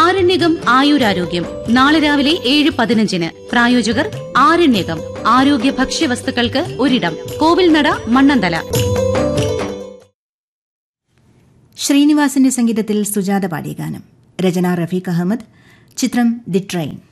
ആരണ്യകം ആയുരാരോഗ്യം നാളെ രാവിലെ 7:15. പ്രായോജകർ ആരണ്യകം ആരോഗ്യ ഭക്ഷ്യവസ്തുക്കൾക്ക് ഒരിടം, കോവിൽനട, മണ്ണന്തല. ശ്രീനിവാസിന്റെ സംഗീതത്തിൽ സുജാത പാടിയ ഗാനം. രചന റഫീഖ് അഹമ്മദ്. ചിത്രം ദി ട്രെയിൻ.